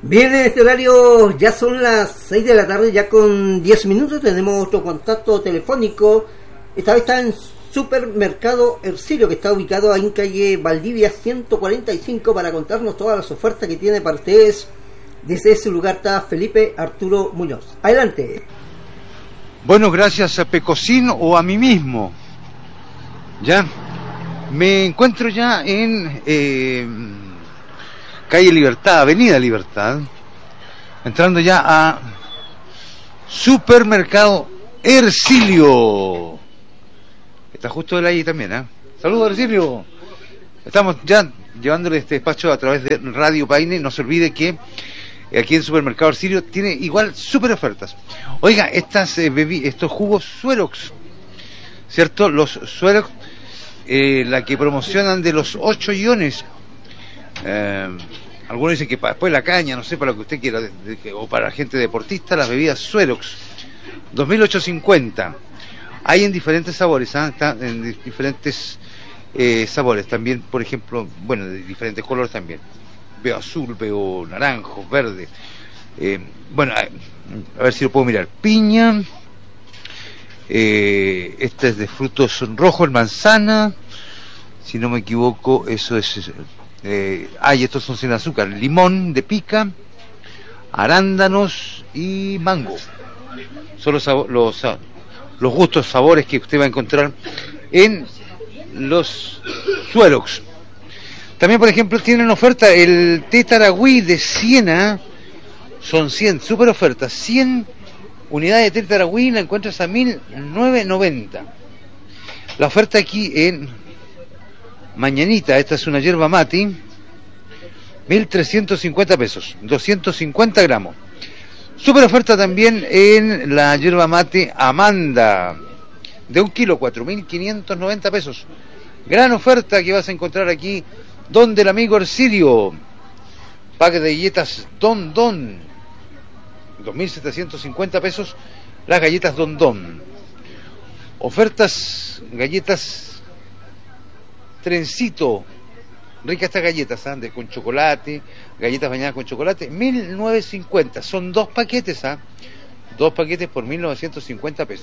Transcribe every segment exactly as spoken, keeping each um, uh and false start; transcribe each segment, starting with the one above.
Bien, en este horario ya son las seis de la tarde, ya con diez minutos. Tenemos otro contacto telefónico. Esta vez está en Supermercado Ercilio, que está ubicado ahí en calle Valdivia ciento cuarenta y cinco, para contarnos todas las ofertas que tiene para ustedes. Desde ese lugar está Felipe Arturo Muñoz. Adelante. Bueno, gracias a Pecocín o a mí mismo. Ya me encuentro ya en eh, calle Libertad, avenida Libertad, entrando ya a Supermercado Ercilio. Está justo de ahí también, ¿eh? Saludos, Ercilio. Estamos ya llevándole este despacho a través de Radio Paine. No se olvide que aquí en Supermercado Ercilio tiene igual super ofertas. Oiga, estas eh, bebi- estos jugos Suerox, ¿cierto? Los Suerox, eh, la que promocionan de los ocho iones. Eh, algunos dicen que para después la caña, no sé, para lo que usted quiera, de, de, o para gente deportista, las bebidas Suerox, dos mil ochocientos cincuenta. Hay en diferentes sabores, ¿eh? Está en diferentes eh, sabores también, por ejemplo, bueno, de diferentes colores también. Veo azul, veo naranjo, verde. Eh, bueno, a, a ver si lo puedo mirar. Piña. Eh, este es de frutos rojos, manzana. Si no me equivoco, eso es. Eh, ah, y estos son sin azúcar. Limón de pica, arándanos y mango. Son los, los, los gustos, sabores que usted va a encontrar en los Suerox. También, por ejemplo, tienen oferta el té Taragüí de Siena. Son cien, super ofertas. cien unidades de té Taragüí la encuentras a mil novecientos noventa. La oferta aquí en Mañanita, esta es una yerba mate, mil trescientos cincuenta pesos, doscientos cincuenta gramos. Super oferta también en la yerba mate Amanda, de un kilo, cuatro mil quinientos noventa pesos. Gran oferta que vas a encontrar aquí donde el amigo Ercilio. Pack de galletas Don Don, dos mil setecientos cincuenta pesos las galletas Don Don. Ofertas, galletas Trencito, ricas estas galletas, ¿eh? De, con chocolate, galletas bañadas con chocolate, mil novecientos cincuenta, son dos paquetes, ¿eh? Dos paquetes por mil novecientos cincuenta pesos.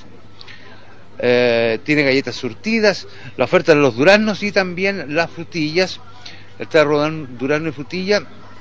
Eh, tiene galletas surtidas, la oferta de los duraznos y también las frutillas. Está durazno y frutilla,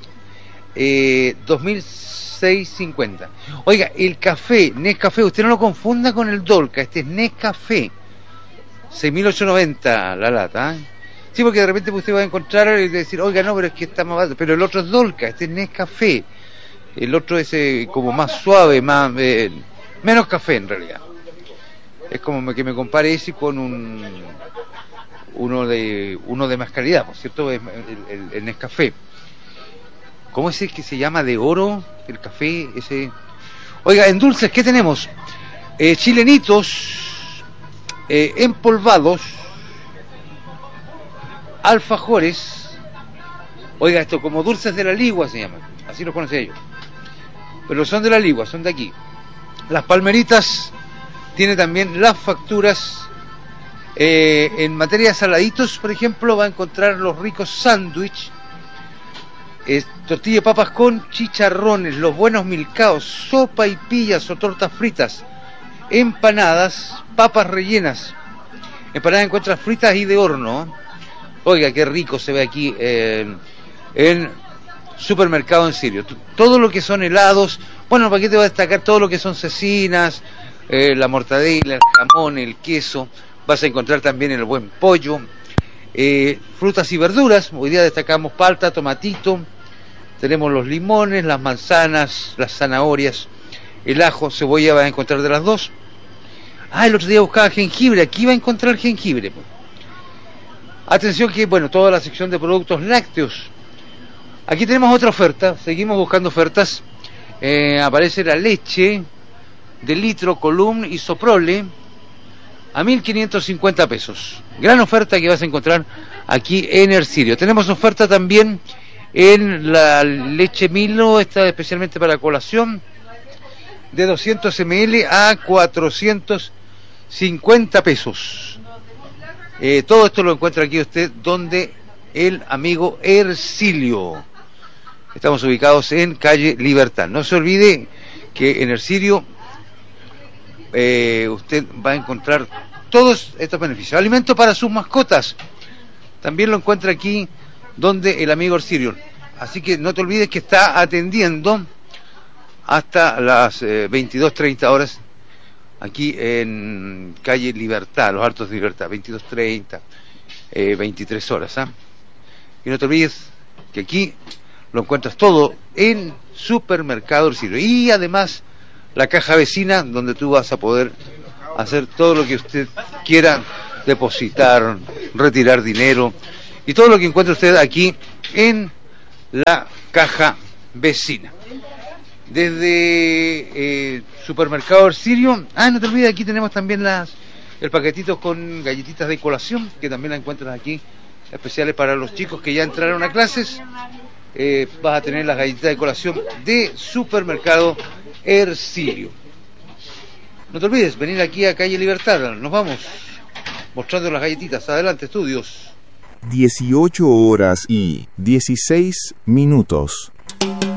eh, dos mil seiscientos cincuenta. Oiga, el café, Nescafé, usted no lo confunda con el Dolca, este es Nescafé, seis mil ochocientos noventa la lata, ¿eh? Sí, porque de repente usted va a encontrar y decir, oiga, no, pero es que está más barato, pero el otro es Dolca, este es Nescafé, el otro es eh, como más suave, más eh, menos café en realidad. Es como que me compare ese con un uno de uno de más calidad, por cierto, es el, el, el Nescafé. ¿Cómo es el que se llama de oro? El café ese. Oiga, en dulces, ¿qué tenemos? Eh, chilenitos eh, empolvados, alfajores. Oiga, esto como dulces de la Ligua se llaman, así lo conocen ellos. Pero son de la Ligua, son de aquí. Las palmeritas tiene también las facturas. Eh, en materia de saladitos, por ejemplo, va a encontrar los ricos sándwich, eh, tortilla de papas con chicharrones, los buenos milcaos, sopa y pillas o tortas fritas, empanadas, papas rellenas. Empanadas encuentras fritas y de horno. Oiga, qué rico se ve aquí eh, en Supermercado Ercilio. Todo lo que son helados, bueno, el paquete va a destacar todo lo que son cecinas, eh, la mortadela, el jamón, el queso. Vas a encontrar también el buen pollo, eh, frutas y verduras. Hoy día destacamos palta, tomatito, tenemos los limones, las manzanas, las zanahorias, el ajo, cebolla va a encontrar de las dos. Ah, el otro día buscaba jengibre, aquí va a encontrar jengibre. Atención que, bueno, toda la sección de productos lácteos. Aquí tenemos otra oferta, seguimos buscando ofertas. Eh, aparece la leche de litro Column y Soprole a mil quinientos cincuenta pesos. Gran oferta que vas a encontrar aquí en Ercilio. Tenemos oferta también en la leche Milo, esta especialmente para colación, de doscientos mililitros a cuatrocientos cincuenta pesos. Eh, todo esto lo encuentra aquí usted donde el amigo Ercilio. Estamos ubicados en calle Libertad. No se olvide que en Ercilio eh, usted va a encontrar todos estos beneficios. Alimento para sus mascotas. También lo encuentra aquí donde el amigo Ercilio. Así que no te olvides que está atendiendo hasta las eh, veintidós treinta horas aquí en calle Libertad, los Altos de Libertad, veintidós treinta, eh, veintitrés horas. ¿eh? Y no te olvides que aquí lo encuentras todo en Supermercado Ercilio. Y además la caja vecina, donde tú vas a poder hacer todo lo que usted quiera, depositar, retirar dinero y todo lo que encuentre usted aquí en la caja vecina. Desde eh, Supermercado Ercilio, ah, no te olvides, aquí tenemos también las el paquetito con galletitas de colación, que también la encuentras aquí, especiales para los chicos que ya entraron a clases. Eh, vas a tener las galletitas de colación de Supermercado Ercilio. No te olvides, venir aquí a calle Libertad. Nos vamos mostrando las galletitas. Adelante, estudios. dieciocho horas y dieciséis minutos.